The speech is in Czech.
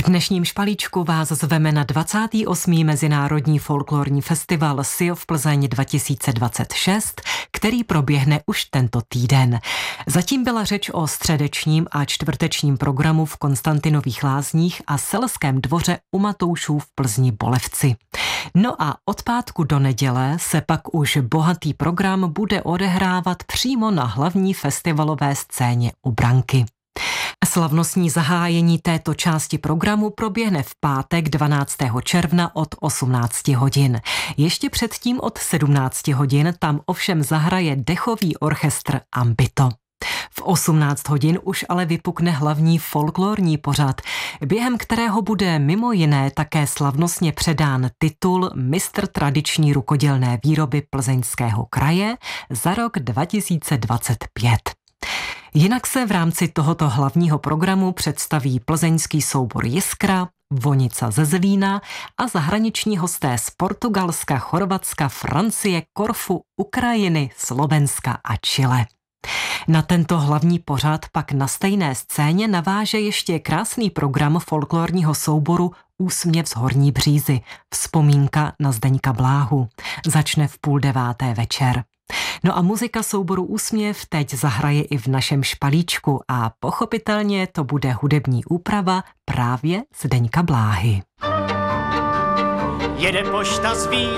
dnešním špalíčku vás zveme na 28. Mezinárodní folklorní festival SIOF Plzeň 2026, který proběhne už tento týden. Zatím byla řeč o středečním a čtvrtečním programu v Konstantinových Lázních a Selském dvoře u Matoušů v Plzni Bolevci. No a od pátku do neděle se pak už bohatý program bude odehrávat přímo na hlavní festivalové scéně u Branky. Slavnostní zahájení této části programu proběhne v pátek 12. června od 18 hodin. Ještě předtím od 17 hodin tam ovšem zahraje dechový orchestr Ambito. V 18 hodin už ale vypukne hlavní folklorní pořad, během kterého bude mimo jiné také slavnostně předán titul Mistr tradiční rukodělné výroby Plzeňského kraje za rok 2025. Jinak se v rámci tohoto hlavního programu představí plzeňský soubor Jiskra, Vonica ze Zlína a zahraniční hosté z Portugalska, Chorvatska, Francie, Korfu, Ukrajiny, Slovenska a Chile. Na tento hlavní pořad pak na stejné scéně naváže ještě krásný program folklorního souboru Úsměv z Horní Břízy, vzpomínka na Zdeňka Bláhu. Začne v 8:30 večer. No a muzika souboru Úsměv teď zahraje i v našem špalíčku a pochopitelně to bude hudební úprava právě Zdeňka Bláhy. Jede pošta z